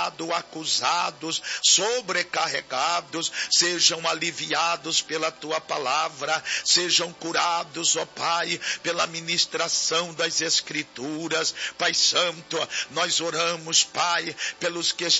angustiados, acusados, sobrecarregados, sejam aliviados pela tua palavra, sejam curados, ó Pai, pela ministração das Escrituras. Pai Santo, nós oramos, Pai, pelos que